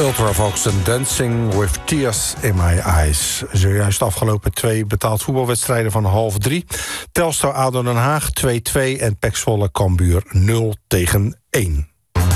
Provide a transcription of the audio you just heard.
Ultravox en Dancing with Tears in My Eyes. Zojuist afgelopen 2 betaald voetbalwedstrijden van 2:30. Telstar ADO Den Haag 2-2 en PEC Zwolle Cambuur 0-1.